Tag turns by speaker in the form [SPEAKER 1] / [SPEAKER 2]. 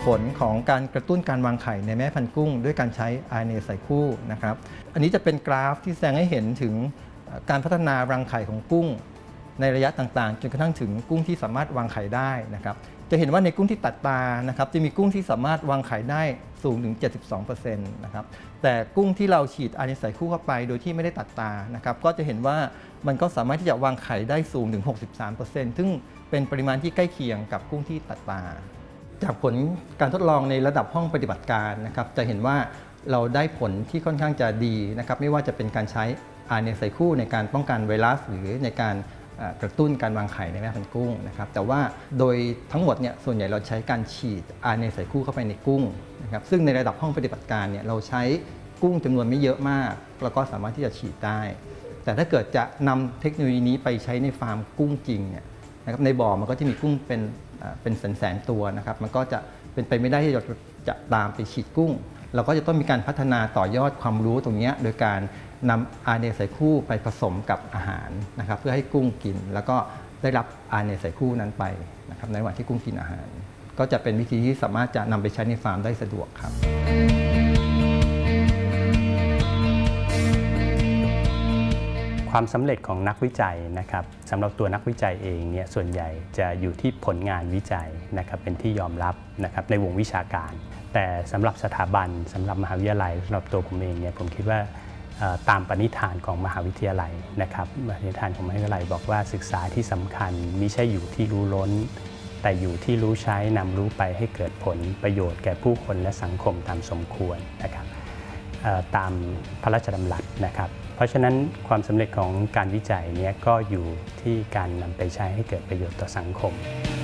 [SPEAKER 1] ผลของการกระตุ้นการวางไข่ในแม่พันธุ์กุ้งด้วยการใช้ RNA ใส่คู่นะครับอันนี้จะเป็นกราฟที่แสดงให้เห็นถึงการพัฒนารังไข่ของกุ้งในระยะต่างๆจนกระทั่งถึงกุ้งที่สามารถวางไข่ได้นะครับจะเห็นว่าในกุ้งที่ตัดตานะครับจะมีกุ้งที่สามารถวางไข่ได้สูงถึง 72% นะครับแต่กุ้งที่เราฉีด RNA ใส่คู่เข้าไปโดยที่ไม่ได้ตัดตานะครับก็จะเห็นว่ามันก็สามารถที่จะวางไข่ได้สูงถึง 63% ซึ่งเป็นปริมาณที่ใกล้เคียงกับกุ้งที่ตัดตาจากผลการทดลองในระดับห้องปฏิบัติการนะครับจะเห็นว่าเราได้ผลที่ค่อนข้างจะดีนะครับไม่ว่าจะเป็นการใช้ RNA ใส่คู่ในการป้องกันไวรัสหรือในการกระตุ้นการวางไข่ในแม่พันธุ์กุ้งนะครับแต่ว่าโดยทั้งหมดเนี่ยส่วนใหญ่เราใช้การฉีด RNA ใส่คู่เข้าไปในกุ้งนะครับซึ่งในระดับห้องปฏิบัติการเนี่ยเราใช้กุ้งจำนวนไม่เยอะมากแล้วก็สามารถที่จะฉีดได้แต่ถ้าเกิดจะนำเทคโนโลยีนี้ไปใช้ในฟาร์มกุ้งจริงเนี่ยนะครับในบ่อมันก็จะมีกุ้งเป็นแสนตัวนะครับมันก็จะเป็นไปไม่ได้ที่เราจะตามไปฉีดกุ้งเราก็จะต้องมีการพัฒนาต่อยอดความรู้ตรงนี้โดยการนำ RNA ใส่คู่ไปผสมกับอาหารนะครับเพื่อให้กุ้งกินแล้วก็ได้รับ RNA ใส่คู่นั้นไปนะครับในระหว่างที่กุ้งกินอาหารก็จะเป็นวิธีที่สามารถจะนำไปใช้ในฟาร์มได้สะดวกครับ
[SPEAKER 2] ความสำเร็จของนักวิจัยนะครับสำหรับตัวนักวิจัยเองเนี่ยส่วนใหญ่จะอยู่ที่ผลงานวิจัยนะครับเป็นที่ยอมรับนะครับในวงวิชาการแต่สำหรับสถาบันสำหรับมหาวิทยาลัยสำหรับตัวผมเองเนี่ยผมคิดว่าตามปณิธานของมหาวิทยาลัยนะครับปณิธานของมหาวิทยาลัยบอกว่าศึกษาที่สำคัญมิใช่อยู่ที่รู้ล้นแต่อยู่ที่รู้ใช้นำรู้ไปให้เกิดผลประโยชน์แก่ผู้คนและสังคมตามสมควรนะครับตามพระราชดำรัสนะครับเพราะฉะนั้นความสำเร็จของการวิจัยนี้ก็อยู่ที่การนำไปใช้ให้เกิดประโยชน์ต่อสังคม